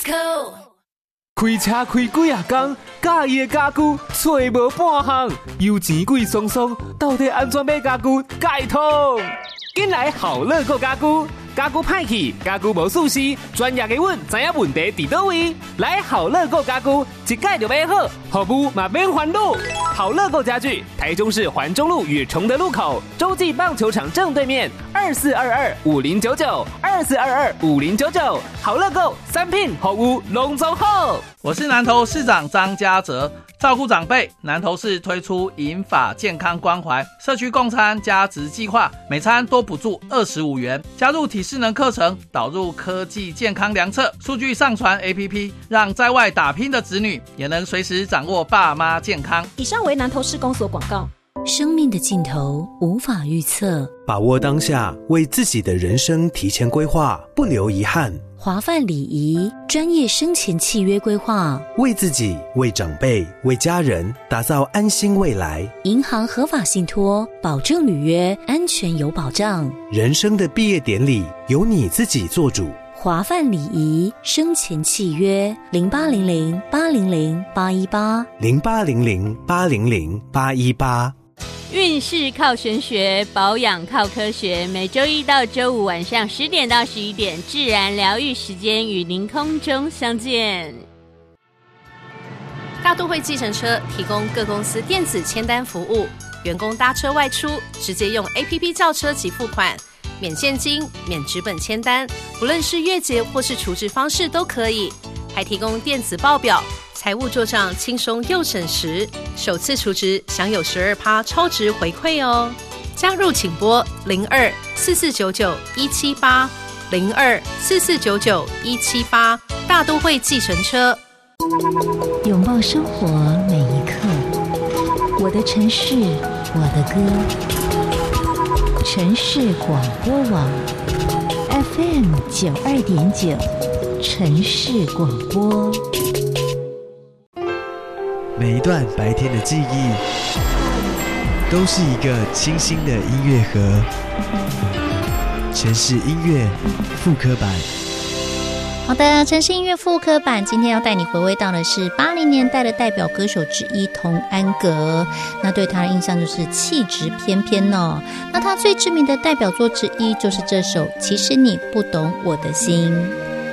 go。 开车开几啊天，介意的家具找无半项，油钱贵松松，到底安怎买家具解通？紧来好乐购家具，家具歹去，家具无舒适，专业的阮知影问题伫倒位。来好乐购家具，一解就买好，服务嘛免烦恼。好乐购家具，台中市环中路与崇德路口，洲际棒球场正对面，24225099，24225099。好乐购，产品服务拢总好。 我是南投市长张家泽。照顾长辈，南投市推出银发健康关怀社区共餐加值计划，每餐多补助25元，加入体适能课程，导入科技健康量测，数据上传 APP， 让在外打拼的子女也能随时掌握爸妈健康。 以上为南投市公所广告。 生命的尽头无法预测， 把握当下，为自己的人生提前规划，不留遗憾。 华范礼仪专业生前契约规划， 为自己、为长辈、为家人打造安心未来。 银行合法信托，保证履约，安全有保障。 人生的毕业典礼由你自己做主。 华范礼仪生前契约 08008008180800800818。 运势靠玄学，保养靠科学。每周一到周五晚上10点到11点，自然疗愈时间与您空中相见。 大都会计程车提供各公司电子签单服务，员工搭车外出直接用 APP 叫车及付款，免现金、免纸本签单，不论是月结或是储值方式都可以，还提供电子报表，财务做账轻松又省时，首次储值享有12%超值回馈哦。加入请拨02-4499-178，02-4499-178，大都会计程车。 拥抱生活每一刻，我的城市，我的歌。城市广播网 FM 92.9，城市广播。 每一段白天的记忆都是一个清新的音乐盒，城市音乐复刻版。 好的，城市音乐复刻版今天要带你回味到的是80年代的代表歌手之一童安格，那对他的印象就是气质翩翩哦。那他最知名的代表作之一就是这首《其实你不懂我的心》。